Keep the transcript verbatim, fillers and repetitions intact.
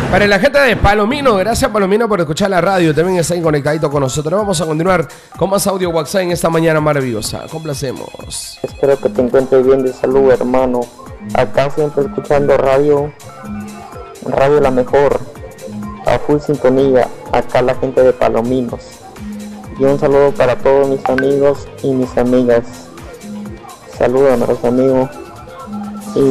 Para la gente de Palomino, gracias Palomino por escuchar la radio. También está ahí conectadito con nosotros. Vamos a continuar con más audio WhatsApp en esta mañana maravillosa. Complacemos. Espero que te encuentres bien de salud, hermano. Acá siempre escuchando radio, radio la mejor, a full sintonía. Acá la gente de Palominos. Y un saludo para todos mis amigos y mis amigas. Saludos a nuestros amigos.